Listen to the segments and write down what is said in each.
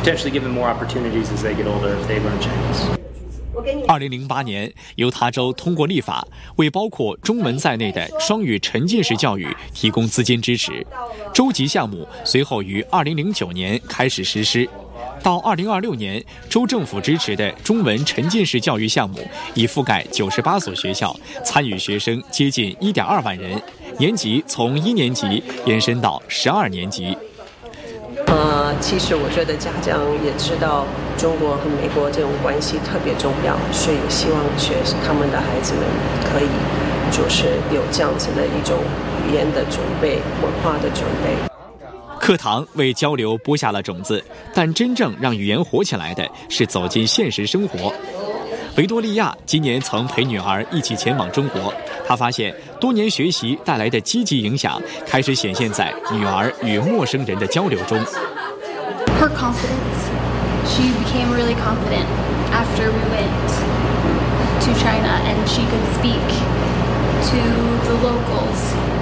potentially give them more opportunities as they get older if they learn Chinese. 2008年，犹他州通过立法，为包括中文在内的双语沉浸式教育提供资金支持。州级项目随后于2009年开始实施。到2026年，州政府支持的中文沉浸式教育项目已覆盖98所学校，参与学生接近1.2万人，年级从1年级延伸到12年级。 其实我觉得家长也知道中国和美国这种关系特别重要，所以希望他们的孩子们可以就是有这样子的一种语言的准备、文化的准备。 课堂为交流播下了种子，但真正让语言火起来的是走进现实生活。维多利亚今年曾陪女儿一起前往中国，她发现多年学习带来的积极影响开始显现在女儿与陌生人的交流中。 Her confidence. She became really confident after we went to China, and she could speak to the locals.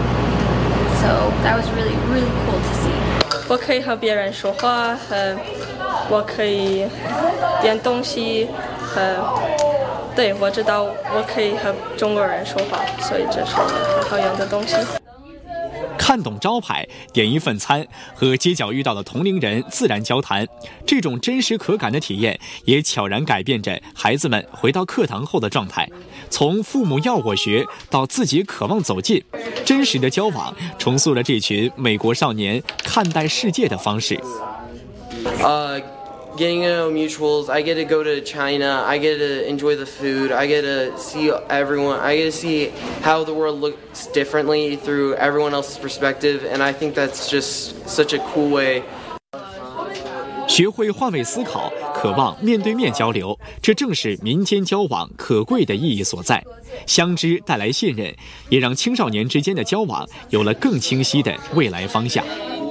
So that was really, really cool to see. 我可以和别人说话，我可以点东西，对，我知道我可以和中国人说话，所以这是我很好用的东西。 看懂招牌，点一份餐，和街角遇到的同龄人自然交谈，这种真实可感的体验也悄然改变着孩子们回到课堂后的状态。从父母要我学到自己渴望走近，真实的交往重塑了这群美国少年看待世界的方式。 Getting to know mutuals, I get to go to China, I get to enjoy the food, I get to see everyone, I get to see how the world looks differently through everyone else's perspective, and I think that's just such a cool way. 学会换位思考，渴望面对面交流，这正是民间交往可贵的意义所在。相知带来信任，也让青少年之间的交往有了更清晰的未来方向。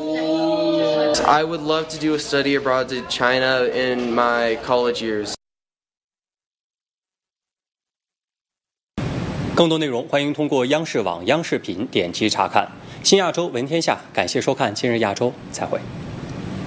I would love to do a study abroad to China in my college years. 更多内容欢迎通过央视网、央视频点击查看。新亚洲闻天下，感谢收看今日亚洲，再会。